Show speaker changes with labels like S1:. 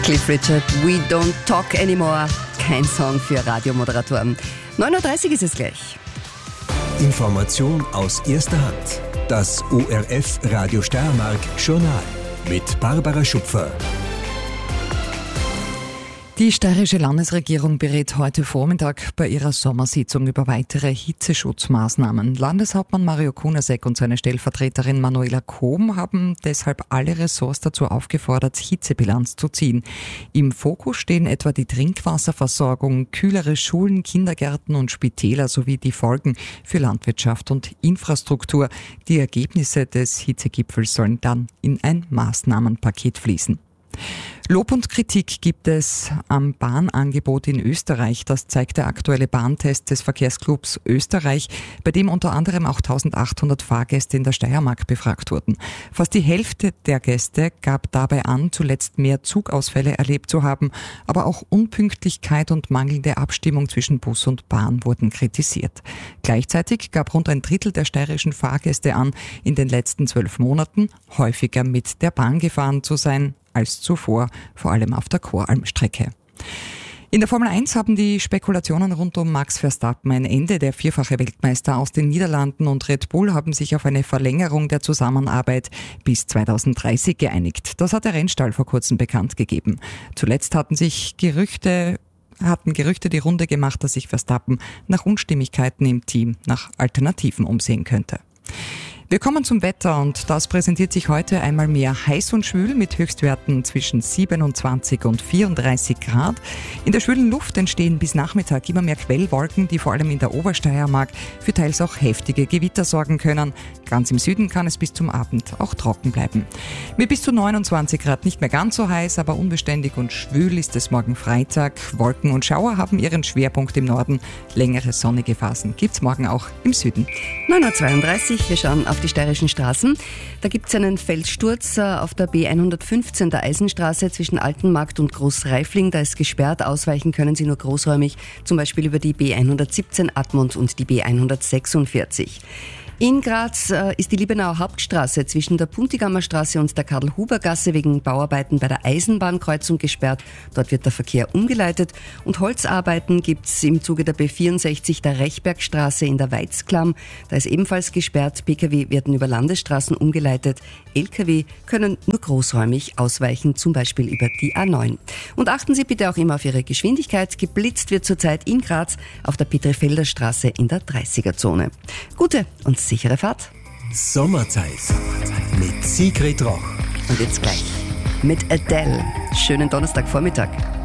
S1: Cliff Richard, We Don't Talk Anymore. Kein Song für Radiomoderatoren. 9.30 Uhr ist es gleich.
S2: Information aus erster Hand. Das ORF Radio Steiermark Journal mit Barbara Schupfer.
S3: Die steirische Landesregierung berät heute Vormittag bei ihrer Sommersitzung über weitere Hitzeschutzmaßnahmen. Landeshauptmann Mario Kunasek und seine Stellvertreterin Manuela Kohm haben deshalb alle Ressorts dazu aufgefordert, Hitzebilanz zu ziehen. Im Fokus stehen etwa die Trinkwasserversorgung, kühlere Schulen, Kindergärten und Spitäler sowie die Folgen für Landwirtschaft und Infrastruktur. Die Ergebnisse des Hitzegipfels sollen dann in ein Maßnahmenpaket fließen. Lob und Kritik gibt es am Bahnangebot in Österreich. Das zeigt der aktuelle Bahntest des Verkehrsclubs Österreich, bei dem unter anderem auch 1800 Fahrgäste in der Steiermark befragt wurden. Fast die Hälfte der Gäste gab dabei an, zuletzt mehr Zugausfälle erlebt zu haben, aber auch Unpünktlichkeit und mangelnde Abstimmung zwischen Bus und Bahn wurden kritisiert. Gleichzeitig gab rund ein Drittel der steirischen Fahrgäste an, in den letzten 12 Monaten häufiger mit der Bahn gefahren zu sein als zuvor, vor allem auf der Choralmstrecke. In der Formel 1 haben die Spekulationen rund um Max Verstappen ein Ende. Der vierfache Weltmeister aus den Niederlanden und Red Bull haben sich auf eine Verlängerung der Zusammenarbeit bis 2030 geeinigt. Das hat der Rennstall vor kurzem bekannt gegeben. Zuletzt hatten Gerüchte die Runde gemacht, dass sich Verstappen nach Unstimmigkeiten im Team nach Alternativen umsehen könnte. Wir kommen zum Wetter und das präsentiert sich heute einmal mehr heiß und schwül mit Höchstwerten zwischen 27 und 34 Grad. In der schwülen Luft entstehen bis Nachmittag immer mehr Quellwolken, die vor allem in der Obersteiermark für teils auch heftige Gewitter sorgen können. Ganz im Süden kann es bis zum Abend auch trocken bleiben. Mit bis zu 29 Grad nicht mehr ganz so heiß, aber unbeständig und schwül ist es morgen Freitag. Wolken und Schauer haben ihren Schwerpunkt im Norden. Längere sonnige Phasen gibt's morgen auch im Süden.
S1: 9.32 Uhr, wir schauen auf die steirischen Straßen. Da gibt es einen Felssturz auf der B115 der Eisenstraße zwischen Altenmarkt und Großreifling. Da ist gesperrt. Ausweichen können Sie nur großräumig, zum Beispiel über die B117 Admont und die B146. In Graz ist die Liebenauer Hauptstraße zwischen der Puntigammer Straße und der Karl-Huber-Gasse wegen Bauarbeiten bei der Eisenbahnkreuzung gesperrt. Dort wird der Verkehr umgeleitet. Und Holzarbeiten gibt's im Zuge der B64 der Rechbergstraße in der Weizklamm. Da ist ebenfalls gesperrt. Pkw werden über Landesstraßen umgeleitet. Lkw können nur großräumig ausweichen, zum Beispiel über die A9. Und achten Sie bitte auch immer auf Ihre Geschwindigkeit. Geblitzt wird zurzeit in Graz auf der Petrifelder Straße in der 30er-Zone. Gute und sichere Fahrt.
S2: Sommerzeit mit Sigrid Roch.
S1: Und jetzt gleich mit Adele. Schönen Donnerstagvormittag.